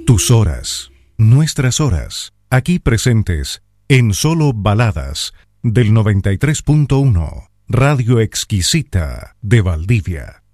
Tus horas, nuestras horas, aquí presentes en Solo Baladas del 93.1, Radio Exquisita de Valdivia.